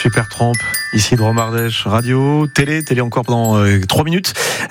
Supertramp, ici de Romardèche, radio, télé encore pendant 3 minutes.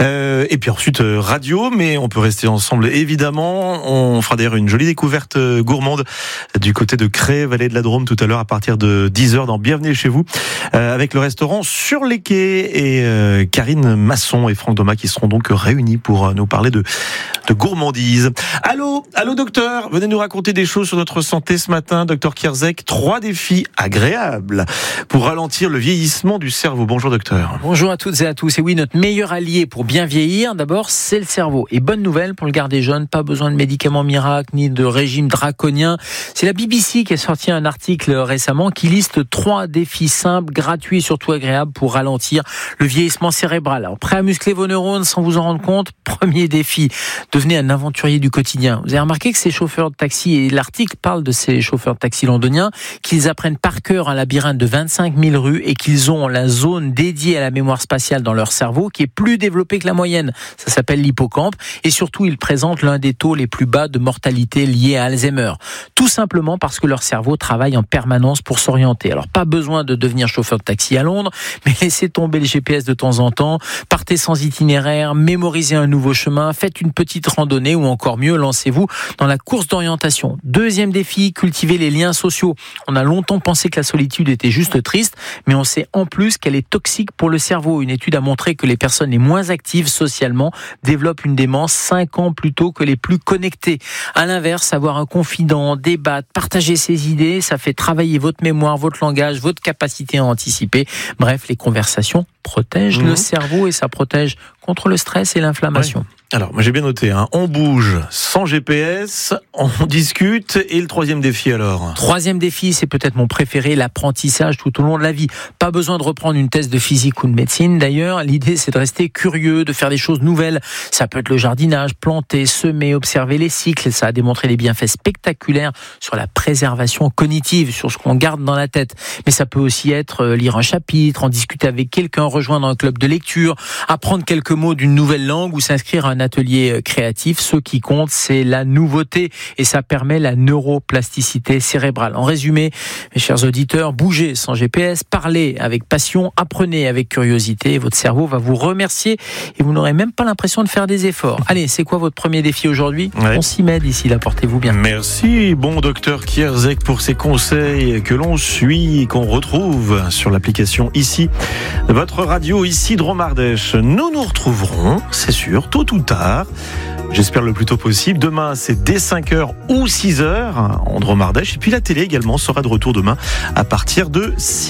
Et puis ensuite radio, mais on peut rester ensemble évidemment. On fera d'ailleurs une jolie découverte gourmande du côté de Cré, vallée de la Drôme, tout à l'heure à partir de 10h dans Bienvenue chez vous, avec le restaurant Sur les Quais et Karine Masson et Franck Domat qui seront donc réunis pour nous parler de gourmandise. Allô docteur, venez nous raconter des choses sur notre santé ce matin, docteur Kierzek. 3 défis agréables pour ralentir le vieillissement du cerveau. Bonjour docteur. Bonjour à toutes et à tous. Et oui, notre meilleur allié pour bien vieillir, d'abord, c'est le cerveau. Et bonne nouvelle pour le garder jeune, pas besoin de médicaments miracles ni de régime draconien. C'est la BBC qui a sorti un article récemment qui liste 3 défis simples, gratuits et surtout agréables pour ralentir le vieillissement cérébral. Alors, prêt à muscler vos neurones sans vous en rendre compte? Premier défi, devenez un aventurier du quotidien. Vous avez remarqué que ces chauffeurs de taxi, et l'article parle de ces chauffeurs de taxi londoniens, qu'ils apprennent par cœur un labyrinthe de 25 000 rues et qu'ils ont la zone dédiée à la mémoire spatiale dans leur cerveau qui est plus développée que la moyenne. Ça s'appelle l'hippocampe. Et surtout, ils présentent l'un des taux les plus bas de mortalité liés à Alzheimer. Tout simplement parce que leur cerveau travaille en permanence pour s'orienter. Alors, pas besoin de devenir chauffeur de taxi à Londres, mais laissez tomber le GPS de temps en temps, partez sans itinéraire, mémorisez un nouveau chemin, faites une petite randonnée ou encore mieux, lancez-vous dans la course d'orientation. Deuxième défi, cultivez les liens sociaux. On a longtemps pensé que la solitude était juste triste, mais on sait en plus qu'elle est toxique pour le cerveau. Une étude a montré que les personnes les moins actives socialement développent une démence 5 ans plus tôt que les plus connectées. À l'inverse, avoir un confident, débattre, partager ses idées, ça fait travailler votre mémoire, votre langage, votre capacité à anticiper. Bref, les conversations protègent le cerveau et ça protège contre le stress et l'inflammation. Ouais. Alors, moi j'ai bien noté, on bouge sans GPS, on discute, et le 3e défi alors? 3e défi, c'est peut-être mon préféré, l'apprentissage tout au long de la vie. Pas besoin de reprendre une thèse de physique ou de médecine d'ailleurs, l'idée c'est de rester curieux, de faire des choses nouvelles. Ça peut être le jardinage, planter, semer, observer les cycles, ça a démontré des bienfaits spectaculaires sur la préservation cognitive, sur ce qu'on garde dans la tête. Mais ça peut aussi être lire un chapitre, en discuter avec quelqu'un, rejoindre un club de lecture, apprendre quelques mots d'une nouvelle langue ou s'inscrire à un atelier créatif. Ce qui compte, c'est la nouveauté et ça permet la neuroplasticité cérébrale. En résumé, mes chers auditeurs, bougez sans GPS, parlez avec passion, apprenez avec curiosité. Votre cerveau va vous remercier et vous n'aurez même pas l'impression de faire des efforts. Allez, c'est quoi votre premier défi aujourd'hui? On s'y met d'ici là, portez-vous bien. Merci, bon docteur Kierzek, pour ces conseils que l'on suit et qu'on retrouve sur l'application ici, votre radio ici de Romardèche. Nous nous retrouverons, c'est sûr, tôt ou tard. J'espère le plus tôt possible. Demain, c'est dès 5h ou 6h en Romardèche. Et puis la télé également sera de retour demain à partir de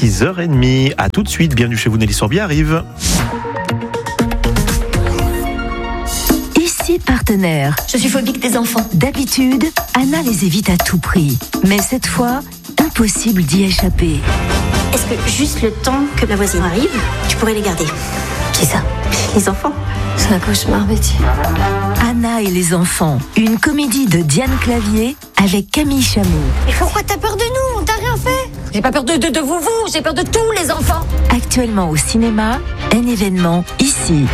6h30. À tout de suite. Bienvenue chez vous, Nelly Sorbier arrive. Ici partenaire. Je suis phobique des enfants. D'habitude, Anna les évite à tout prix. Mais cette fois, impossible d'y échapper. Est-ce que juste le temps que la voisine arrive, tu pourrais les garder? Qui ça? Les enfants. C'est un cauchemar, Betty. Anna et les enfants, une comédie de Diane Clavier avec Camille Chamou. Mais pourquoi t'as peur de nous? On t'a rien fait. J'ai pas peur de vous, j'ai peur de tous les enfants. Actuellement au cinéma, un événement ici.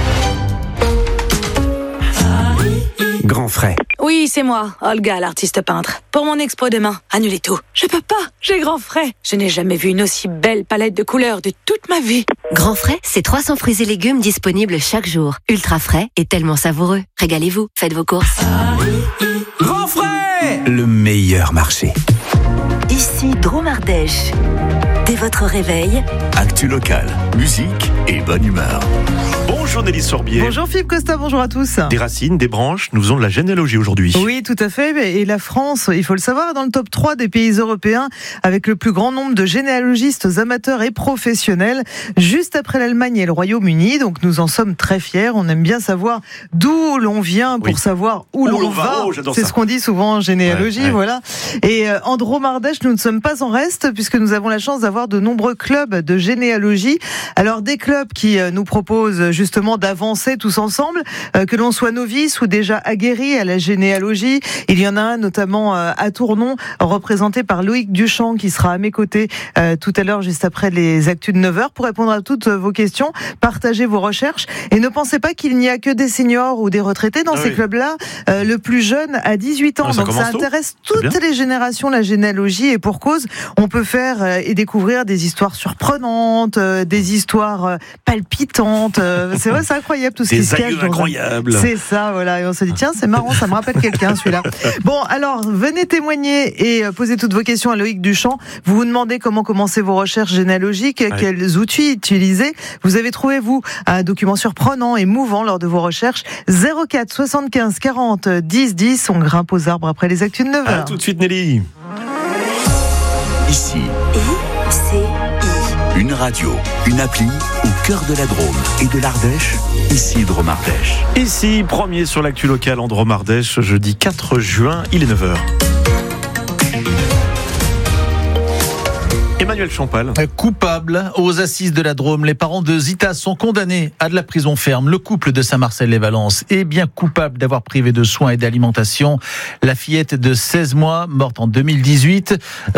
Grand frais. Oui, c'est moi, Olga, l'artiste peintre. Pour mon expo demain, annulez tout. Je peux pas, j'ai grand frais. Je n'ai jamais vu une aussi belle palette de couleurs de toute ma vie. Grand frais, c'est 300 fruits et légumes disponibles chaque jour. Ultra frais et tellement savoureux. Régalez-vous, faites vos courses. Grand frais, le meilleur marché. Ici Dromardèche. Dès votre réveil, actu local, musique et bonne humeur. Bonjour Nelly Sorbier. Bonjour Philippe Costa, bonjour à tous. Des racines, des branches, nous faisons de la généalogie aujourd'hui. Oui, tout à fait. Et la France, il faut le savoir, est dans le top 3 des pays européens avec le plus grand nombre de généalogistes amateurs et professionnels, juste après l'Allemagne et le Royaume-Uni. Donc nous en sommes très fiers. On aime bien savoir d'où l'on vient pour savoir où l'on va. C'est ce qu'on dit souvent en généalogie, voilà. Et en Dromardèche, nous ne sommes pas en reste puisque nous avons la chance d'avoir de nombreux clubs de généalogie. Alors des clubs qui nous proposent justement d'avancer tous ensemble, que l'on soit novice ou déjà aguerri à la généalogie. Il y en a un notamment à Tournon, représenté par Loïc Duchamp, qui sera à mes côtés tout à l'heure, juste après les actus de 9h, pour répondre à toutes vos questions, partager vos recherches. Et ne pensez pas qu'il n'y a que des seniors ou des retraités dans ces clubs-là. Le plus jeune a 18 ans, donc ça intéresse toutes les générations, la généalogie, et pour cause, on peut faire et découvrir lire des histoires surprenantes, des histoires palpitantes. C'est vrai, c'est incroyable tout ce qui se cache. Incroyable. C'est ça, voilà. Et on se dit, tiens, c'est marrant, ça me rappelle quelqu'un celui-là. Bon, alors, venez témoigner et poser toutes vos questions à Loïc Duchamp. Vous vous demandez comment commencer vos recherches généalogiques, quels outils utiliser. Vous avez trouvé, vous, un document surprenant, émouvant lors de vos recherches. 04 75 40 10 10. On grimpe aux arbres après les actus de 9h. À tout de suite, Nelly. Ici. Une radio, une appli au cœur de la Drôme et de l'Ardèche, ici Drôme-Ardèche. Ici, premier sur l'actu locale en Drôme-Ardèche, jeudi 4 juin, il est 9h. Emmanuel Champal. Coupable aux assises de la Drôme, les parents de Zita sont condamnés à de la prison ferme. Le couple de Saint-Marcel-les-Valences est bien coupable d'avoir privé de soins et d'alimentation la fillette de 16 mois, morte en 2018.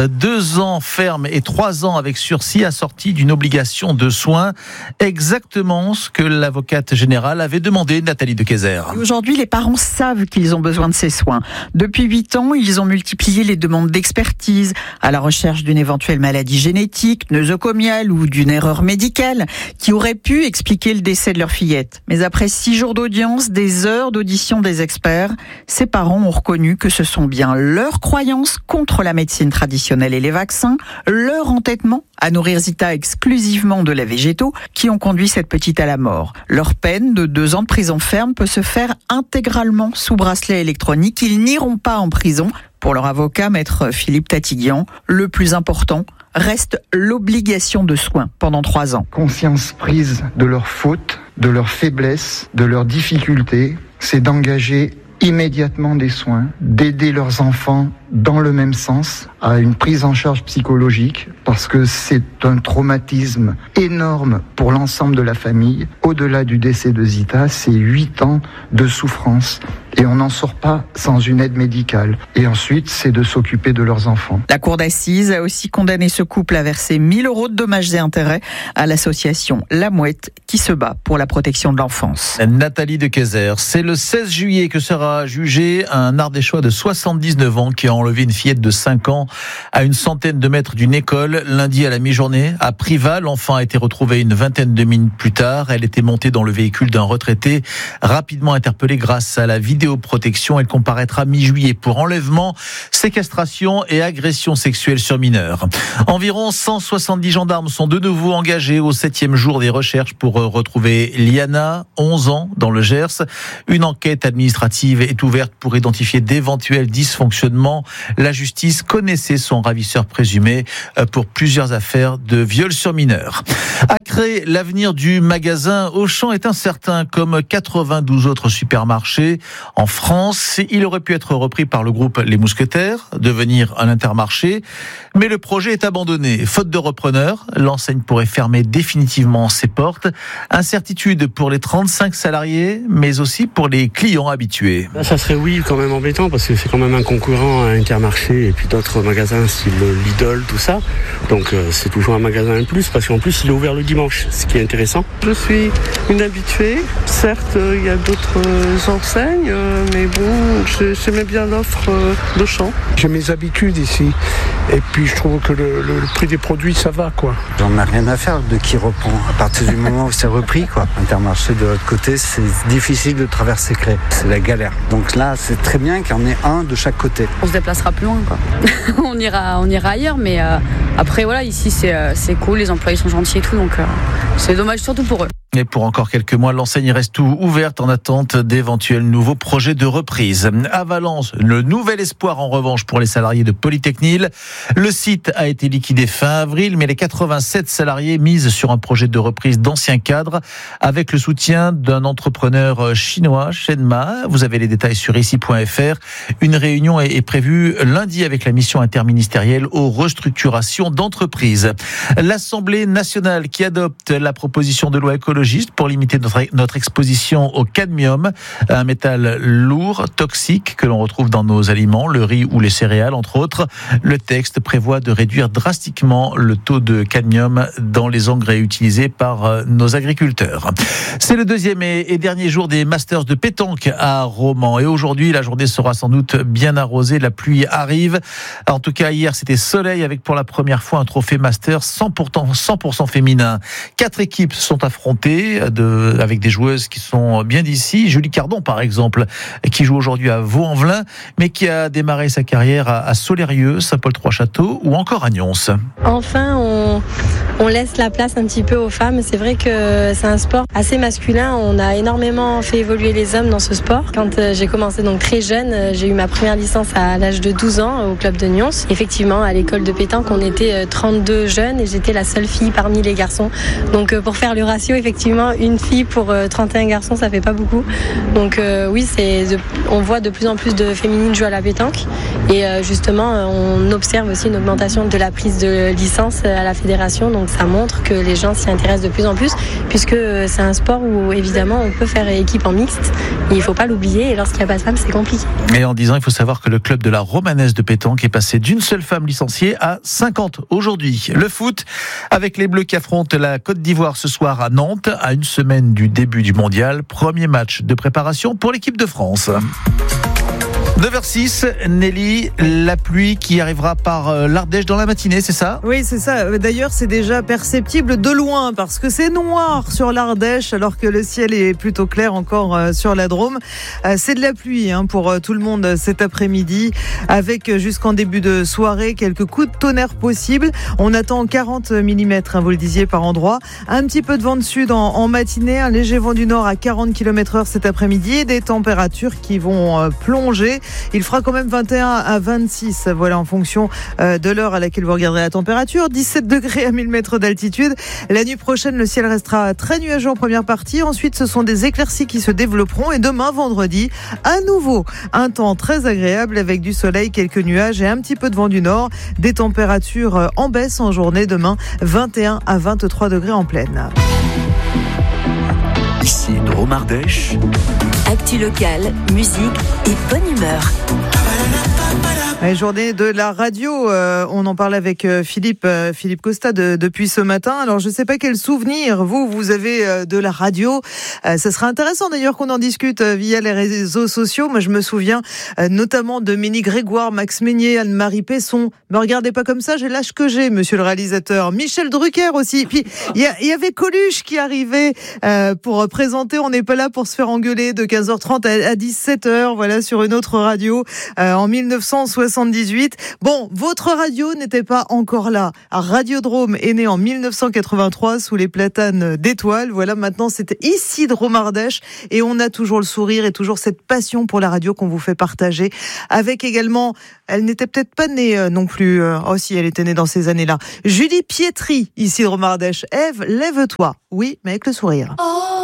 2 ans ferme et 3 ans avec sursis assortis d'une obligation de soins. Exactement ce que l'avocate générale avait demandé, Nathalie de Keyser. Aujourd'hui, les parents savent qu'ils ont besoin de ces soins. Depuis 8 ans, ils ont multiplié les demandes d'expertise à la recherche d'une éventuelle maladie génétique, nosocomiale ou d'une erreur médicale qui aurait pu expliquer le décès de leur fillette. Mais après 6 jours d'audience, des heures d'audition des experts, ces parents ont reconnu que ce sont bien leurs croyances contre la médecine traditionnelle et les vaccins, leur entêtement à nourrir Zita exclusivement de laits végétaux qui ont conduit cette petite à la mort. Leur peine de 2 ans de prison ferme peut se faire intégralement sous bracelet électronique. Ils n'iront pas en prison. Pour leur avocat, maître Philippe Tatiguian, le plus important reste l'obligation de soins pendant 3 ans. Conscience prise de leurs fautes, de leurs faiblesses, de leurs difficultés, c'est d'engager immédiatement des soins, d'aider leurs enfants dans le même sens à une prise en charge psychologique parce que c'est un traumatisme énorme pour l'ensemble de la famille. Au-delà du décès de Zita, c'est 8 ans de souffrance et on n'en sort pas sans une aide médicale. Et ensuite, c'est de s'occuper de leurs enfants. La cour d'assises a aussi condamné ce couple à verser 1 000 € de dommages et intérêts à l'association La Mouette qui se bat pour la protection de l'enfance. Nathalie de Keyser, c'est le 16 juillet que sera jugé un Ardéchois de 79 ans qui a enlevé une fillette de 5 ans à une centaine de mètres d'une école. Lundi à la mi-journée, à Privas, l'enfant a été retrouvé une vingtaine de minutes plus tard. Elle était montée dans le véhicule d'un retraité. Rapidement interpellée grâce à la vidéoprotection, elle comparaîtra mi-juillet pour enlèvement, séquestration et agression sexuelle sur mineurs. Environ 170 gendarmes sont de nouveau engagés au 7e jour des recherches pour retrouver Liana, 11 ans, dans le Gers. Une enquête administrative est ouverte pour identifier d'éventuels dysfonctionnements. La justice connaissait son ravisseur présumé pour plusieurs affaires de viol sur mineurs. À Cré, l'avenir du magasin Auchan est incertain, comme 92 autres supermarchés en France. Il aurait pu être repris par le groupe Les Mousquetaires, devenir un Intermarché, mais le projet est abandonné. Faute de repreneur, l'enseigne pourrait fermer définitivement ses portes. Incertitude pour les 35 salariés, mais aussi pour les clients habitués. Ça serait quand même embêtant parce que c'est quand même un concurrent à Intermarché et puis d'autres magasins style Lidl, tout ça. Donc c'est toujours un magasin en plus parce qu'en plus il est ouvert le dimanche, ce qui est intéressant. Je suis une habituée. Certes, il y a d'autres enseignes, mais bon, j'aimais bien l'offre d'Auchan. J'ai mes habitudes ici et puis je trouve que le prix des produits ça va quoi. J'en ai rien à faire de qui reprend. À partir du moment où c'est repris quoi. Intermarché de l'autre côté, c'est difficile de traverser Cré. C'est la galère. Donc là, c'est très bien qu'il y en ait un de chaque côté. On se déplacera plus loin quoi. on ira ailleurs, mais après voilà, ici c'est cool, les employés sont gentils et tout, donc c'est dommage surtout pour eux. Et pour encore quelques mois, l'enseigne reste ouverte en attente d'éventuels nouveaux projets de reprise. À Valence, le nouvel espoir en revanche pour les salariés de Polytechnil. Le site a été liquidé fin avril, mais les 87 salariés misent sur un projet de reprise d'anciens cadres avec le soutien d'un entrepreneur chinois, Shenma. Vous avez les détails sur ici.fr. Une réunion est prévue lundi avec la mission interministérielle aux restructurations d'entreprises. L'Assemblée nationale qui adopte la proposition de loi écologique écologiste pour limiter notre exposition au cadmium, un métal lourd, toxique que l'on retrouve dans nos aliments, le riz ou les céréales entre autres. Le texte prévoit de réduire drastiquement le taux de cadmium dans les engrais utilisés par nos agriculteurs. C'est le deuxième et dernier jour des Masters de pétanque à Romans. Et aujourd'hui, la journée sera sans doute bien arrosée. La pluie arrive. En tout cas, hier, c'était soleil avec pour la première fois un trophée Masters 100% féminin. 4 équipes sont affrontées avec des joueuses qui sont bien d'ici. Julie Cardon, par exemple, qui joue aujourd'hui à Vaux-en-Velin, mais qui a démarré sa carrière à Solérieux, Saint-Paul-Trois-Châteaux ou encore à Nyons. Enfin, on laisse la place un petit peu aux femmes. C'est vrai que c'est un sport assez masculin. On a énormément fait évoluer les hommes dans ce sport. Quand j'ai commencé donc très jeune, j'ai eu ma première licence à l'âge de 12 ans au club de Nyons. Effectivement, à l'école de pétanque, on était 32 jeunes et j'étais la seule fille parmi les garçons. Donc pour faire le ratio, effectivement, une fille pour 31 garçons, ça fait pas beaucoup. Donc oui, on voit de plus en plus de féminines jouer à la pétanque. Et justement, on observe aussi une augmentation de la prise de licence à la fédération. Donc ça montre que les gens s'y intéressent de plus en plus, puisque c'est un sport où évidemment on peut faire équipe en mixte. Et il ne faut pas l'oublier. Et lorsqu'il n'y a pas de femmes, c'est compliqué. Et en 10 ans, il faut savoir que le club de la Romanaise de pétanque est passé d'une seule femme licenciée à 50 aujourd'hui. Le foot, avec les Bleus qui affrontent la Côte d'Ivoire ce soir à Nantes, à une semaine du début du mondial. Premier match de préparation pour l'équipe de France. 9h06, Nelly, la pluie qui arrivera par l'Ardèche dans la matinée, c'est ça ? Oui, c'est ça. D'ailleurs, c'est déjà perceptible de loin parce que c'est noir sur l'Ardèche alors que le ciel est plutôt clair encore sur la Drôme. C'est de la pluie pour tout le monde cet après-midi avec jusqu'en début de soirée quelques coups de tonnerre possibles. On attend 40 mm, vous le disiez, par endroit. Un petit peu de vent de sud en matinée, un léger vent du nord à 40 km/h cet après-midi et des températures qui vont plonger. Il fera quand même 21 à 26, voilà, en fonction de l'heure à laquelle vous regarderez la température. 17 degrés à 1000 mètres d'altitude. La nuit prochaine, le ciel restera très nuageux en première partie. Ensuite, ce sont des éclaircies qui se développeront. Et demain, vendredi, à nouveau, un temps très agréable avec du soleil, quelques nuages et un petit peu de vent du nord. Des températures en baisse en journée. Demain, 21 à 23 degrés en pleine. Ici Drôme Ardèche. Actu locale, musique et bonne humeur. La journée de la radio, on en parle avec Philippe Costa depuis ce matin. Alors je ne sais pas quel souvenir vous avez de la radio. Ça sera intéressant d'ailleurs qu'on en discute via les réseaux sociaux. Moi je me souviens notamment de Ménie Grégoire, Max Meignier, Anne-Marie Pesson. Me regardez pas comme ça, j'ai l'âge que j'ai, monsieur le réalisateur. Michel Drucker aussi. Puis il y avait Coluche qui arrivait pour présenter. On n'est pas là pour se faire engueuler de 15h30 à 17h, voilà, sur une autre radio en 1978. Bon, votre radio n'était pas encore là. Radiodrome est né en 1983 sous les platanes d'Étoile. Voilà, maintenant c'est ici Drôme Ardèche et on a toujours le sourire et toujours cette passion pour la radio qu'on vous fait partager. Avec également, elle n'était peut-être pas née non plus. Oh si, elle était née dans ces années-là. Julie Pietri, ici Drôme Ardèche. Ève, lève-toi. Oui, mais avec le sourire. Oh.